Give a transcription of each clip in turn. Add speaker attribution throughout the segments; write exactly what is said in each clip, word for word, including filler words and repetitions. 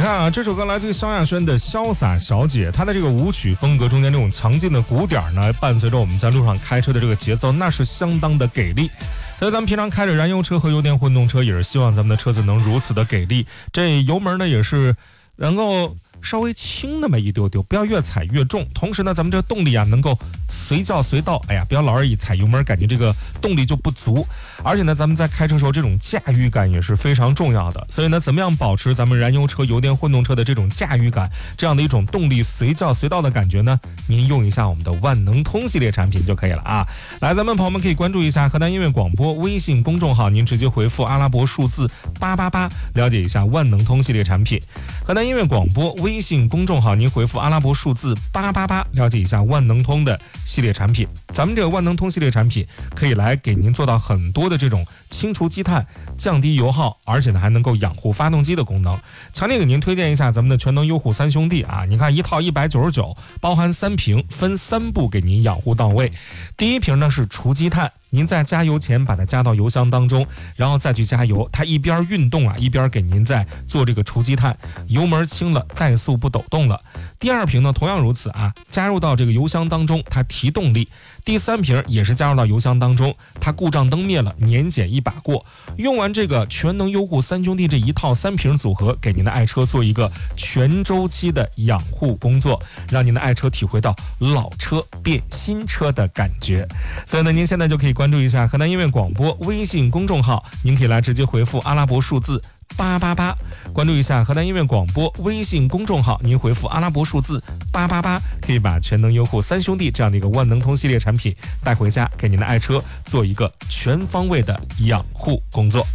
Speaker 1: 看啊，这首歌来自于萧亚轩的《潇洒小姐》，她的这个舞曲风格中间这种强劲的鼓点呢，伴随着我们在路上开车的这个节奏，那是相当的给力。所以咱们平常开着燃油车和油电混动车，也是希望咱们的车子能如此的给力。这油门呢，也是能够稍微轻那么一丢丢，不要越踩越重。同时呢，咱们这个动力啊能够随叫随到，哎呀，不要老是一踩油门，感觉这个动力就不足。而且呢，咱们在开车时候这种驾驭感也是非常重要的。所以呢，怎么样保持咱们燃油车、油电混动车的这种驾驭感，这样的一种动力随叫随到的感觉呢？您用一下我们的万能通系列产品就可以了啊。来，咱们朋友们可以关注一下河南音乐广播微信公众号，您直接回复阿拉伯数字八八八，了解一下万能通系列产品。河南音乐广播微信公众号，您回复阿拉伯数字八八八，了解一下万能通的系列产品。咱们这个万能通系列产品可以来给您做到很多的这种清除积碳、降低油耗，而且呢还能够养护发动机的功能。强烈给您推荐一下咱们的全能优护三兄弟啊！你看一套一百九十九，包含三瓶，分三步给您养护到位。第一瓶呢是除积碳。您在加油前把它加到油箱当中，然后再去加油，它一边运动啊，一边给您在做这个除积碳，油门轻了，怠速不抖动了。第二瓶呢同样如此啊，加入到这个油箱当中，它提动力。第三瓶也是加入到油箱当中，它故障灯灭了，年检一把过。用完这个全能优护三兄弟这一套三瓶组合，给您的爱车做一个全周期的养护工作，让您的爱车体会到老车变新车的感觉。所以呢，您现在就可以关注一下河南音乐广播微信公众号，您可以来直接回复阿拉伯数字八八八，关注一下河南音乐广播微信公众号，您回复阿拉伯数字八八八，可以把全能优护三兄弟这样的一个万能通系列产品带回家，给您的爱车做一个全方位的养护工作。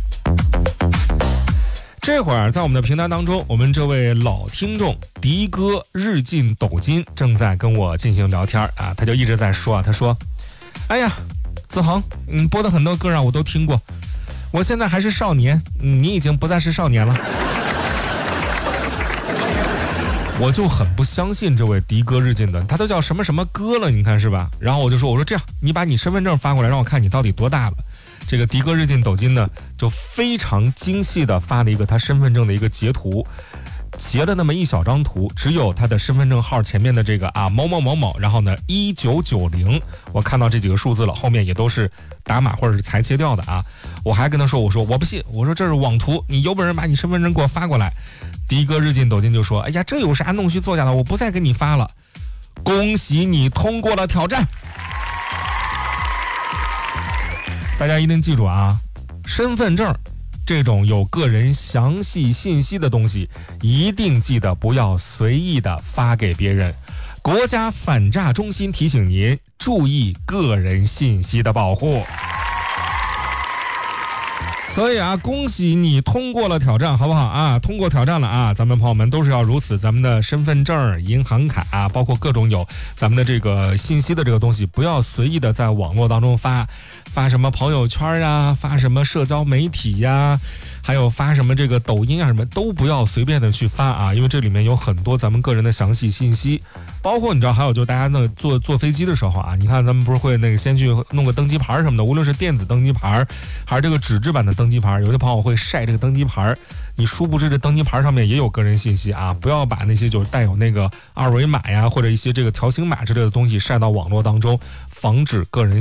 Speaker 1: 这会儿在我们的平台当中，我们这位老听众迪哥日进斗金正在跟我进行聊天啊，他就一直在说啊，他说：“哎呀，子恒，嗯，播的很多歌啊，我都听过。我现在还是少年，嗯，你已经不再是少年了。”我就很不相信这位迪哥日进的，他都叫什么什么哥了，你看是吧？然后我就说，我说这样，你把你身份证发过来，让我看你到底多大了。这个迪哥日进斗金呢，就非常精细的发了一个他身份证的一个截图。截了那么一小张图，只有他的身份证号前面的这个啊某某某某，然后呢一九九零，我看到这几个数字了，后面也都是打码或者是裁切掉的啊。我还跟他说，我说我不信，我说这是网图，你有本事把你身份证给我发过来。迪哥日进斗金就说，哎呀，这有啥弄虚作假的，我不再给你发了。恭喜你通过了挑战。大家一定记住啊，身份证这种有个人详细信息的东西，一定记得不要随意的发给别人。国家反诈中心提醒您，注意个人信息的保护。所以啊，恭喜你通过了挑战，好不好啊？通过挑战了啊！咱们朋友们都是要如此，咱们的身份证、银行卡、啊，包括各种有咱们的这个信息的这个东西，不要随意的在网络当中发，发什么朋友圈啊，发什么社交媒体呀、啊，还有发什么这个抖音啊，什么都不要随便的去发啊，因为这里面有很多咱们个人的详细信息，包括你知道，还有就是大家呢坐坐飞机的时候啊，你看咱们不是会那个先去弄个登机牌什么的，无论是电子登机牌还是这个纸质版的登机牌，有些朋友会晒这个登机牌，你殊不知这登机牌上面也有个人信息啊，不要把那些就是带有那个二维码呀或者一些这个条形码之类的东西晒到网络当中，防止个人